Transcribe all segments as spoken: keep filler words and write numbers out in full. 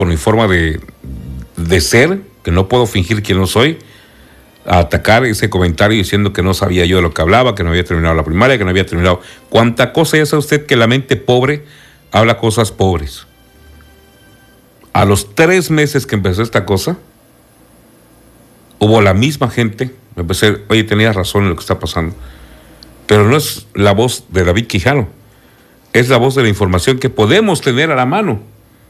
por mi forma de, de ser, que no puedo fingir que no soy, a atacar ese comentario diciendo que no sabía yo de lo que hablaba, que no había terminado la primaria, que no había terminado. ¿Cuánta cosa ya sabe usted que la mente pobre habla cosas pobres? A los tres meses que empezó esta cosa, hubo la misma gente, me empecé, oye, tenías razón en lo que está pasando. Pero no es la voz de David Quijano, es la voz de la información que podemos tener a la mano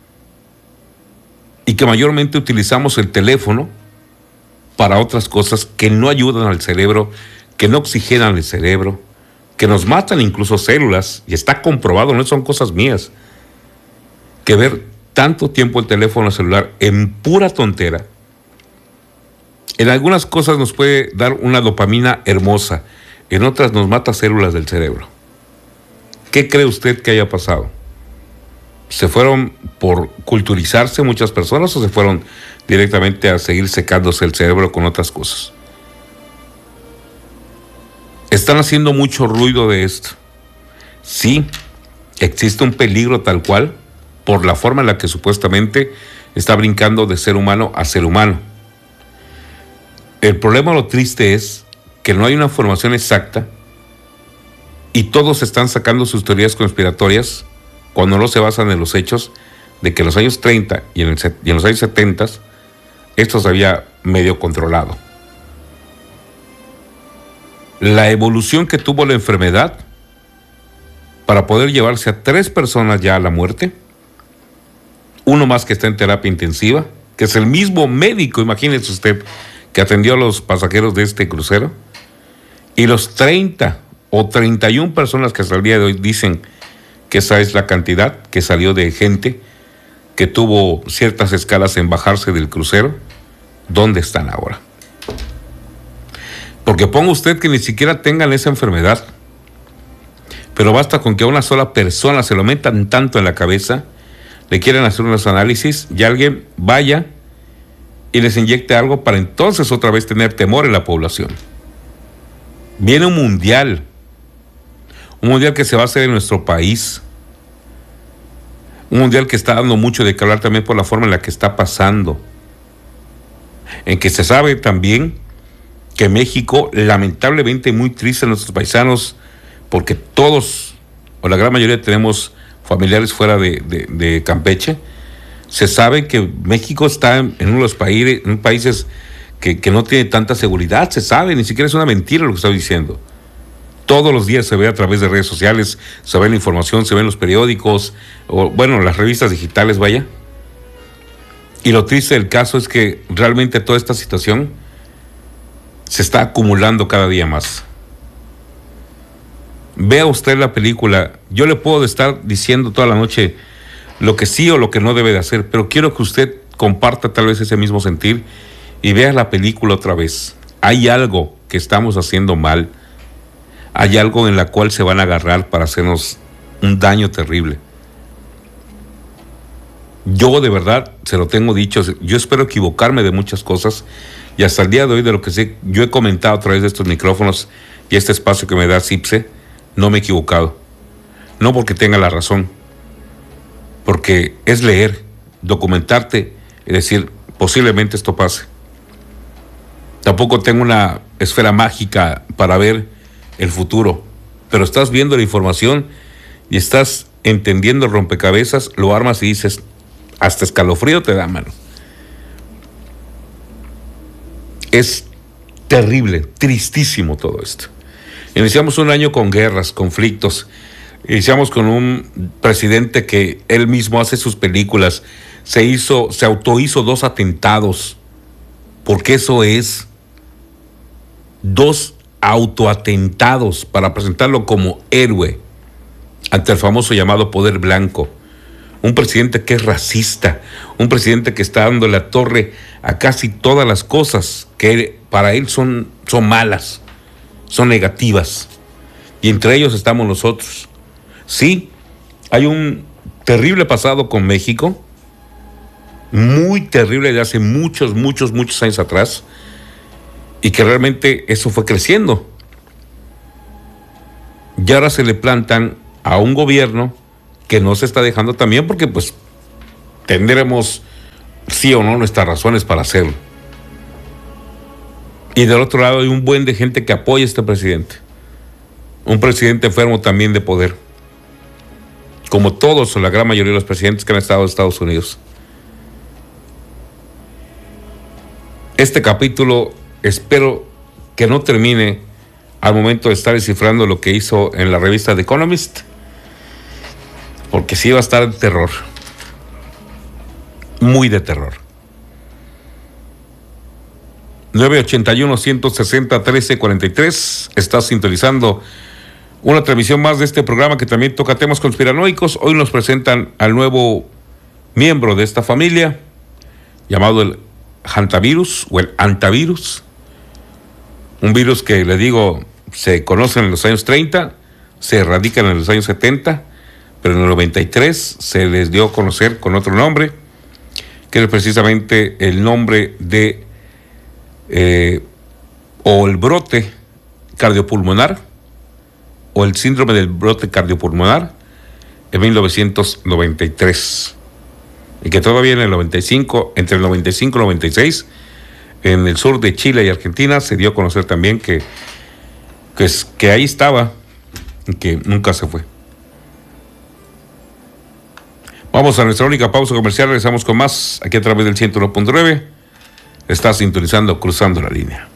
y que mayormente utilizamos el teléfono para otras cosas que no ayudan al cerebro, que no oxigenan el cerebro, que nos matan incluso células, y está comprobado, no son cosas mías, que ver tanto tiempo el teléfono celular en pura tontera, en algunas cosas nos puede dar una dopamina hermosa, en otras nos mata células del cerebro. ¿Qué cree usted que haya pasado? ¿Se fueron por culturizarse muchas personas o se fueron directamente a seguir secándose el cerebro con otras cosas? Están haciendo mucho ruido de esto. Sí, existe un peligro tal cual por la forma en la que supuestamente está brincando de ser humano a ser humano. El problema, lo triste es que no hay una formación exacta y todos están sacando sus teorías conspiratorias cuando no se basan en los hechos de que en los años treinta y en, el, y en los años setenta esto se había medio controlado. La evolución que tuvo la enfermedad para poder llevarse a tres personas ya a la muerte, uno más que está en terapia intensiva, que es el mismo médico, imagínese usted, que atendió a los pasajeros de este crucero, y los treinta o treinta y una personas que hasta el día de hoy dicen que esa es la cantidad que salió de gente que tuvo ciertas escalas en bajarse del crucero, ¿dónde están ahora? Porque ponga usted que ni siquiera tengan esa enfermedad, pero basta con que a una sola persona se lo metan tanto en la cabeza, le quieren hacer unos análisis y alguien vaya y les inyecte algo para entonces otra vez tener temor en la población. Viene un mundial, un mundial que se va a hacer en nuestro país, un mundial que está dando mucho de que hablar también por la forma en la que está pasando, en que se sabe también que México, lamentablemente muy triste a nuestros paisanos, porque todos, o la gran mayoría tenemos familiares fuera de, de, de Campeche, se sabe que México está en uno de los países, en países que, que no tiene tanta seguridad, se sabe, ni siquiera es una mentira lo que estoy diciendo. Todos los días se ve a través de redes sociales, se ve la información, se ve en los periódicos, o bueno, las revistas digitales, vaya. Y lo triste del caso es que realmente toda esta situación se está acumulando cada día más. Vea usted la película, yo le puedo estar diciendo toda la noche lo que sí o lo que no debe de hacer, pero quiero que usted comparta tal vez ese mismo sentir y vea la película otra vez. Hay algo que estamos haciendo mal, hay algo en la cual se van a agarrar para hacernos un daño terrible. Yo de verdad, se lo tengo dicho, yo espero equivocarme de muchas cosas y hasta el día de hoy de lo que sé, yo he comentado a través de estos micrófonos y este espacio que me da CIPSE, no me he equivocado. No porque tenga la razón, porque es leer, documentarte y decir, posiblemente esto pase. Tampoco tengo una esfera mágica para ver el futuro, pero estás viendo la información y estás entendiendo el rompecabezas, lo armas y dices, hasta escalofrío te da, mano. Es terrible, tristísimo todo esto. Iniciamos un año con guerras, conflictos. Iniciamos con un presidente que él mismo hace sus películas. Se hizo, se autohizo dos atentados. Porque eso es. Dos autoatentados para presentarlo como héroe ante el famoso llamado poder blanco. Un presidente que es racista, un presidente que está dando la torre a casi todas las cosas que para él son, son malas, son negativas. Y entre ellos estamos nosotros. Sí, hay un terrible pasado con México, muy terrible de hace muchos, muchos, muchos años atrás, y que realmente eso fue creciendo. Y ahora se le plantan a un gobierno que no se está dejando también, porque pues tendremos sí o no nuestras razones para hacerlo. Y del otro lado hay un buen de gente que apoya a este presidente. Un presidente enfermo también de poder. Como todos o la gran mayoría de los presidentes que han estado en Estados Unidos. Este capítulo espero que no termine al momento de estar descifrando lo que hizo en la revista The Economist, porque sí va a estar de terror, muy de terror. nueve ochenta y uno, ciento sesenta, trece cuarenta y tres, estás sintonizando una transmisión más de este programa que también toca temas conspiranoicos. Hoy nos presentan al nuevo miembro de esta familia, llamado el hantavirus o el antavirus, un virus que, le digo, se conoce en los años treinta, se erradican en los años setenta, pero en el noventa y tres se les dio a conocer con otro nombre, que es precisamente el nombre de eh, o el brote cardiopulmonar o el síndrome del brote cardiopulmonar en mil novecientos noventa y tres, y que todavía en el noventa y cinco, entre el noventa y cinco y noventa y seis, en el sur de Chile y Argentina se dio a conocer también que, que, es, que ahí estaba y que nunca se fue. Vamos a nuestra única pausa comercial, regresamos con más aquí a través del ciento uno punto nueve. Está sintonizando Cruzando la Línea.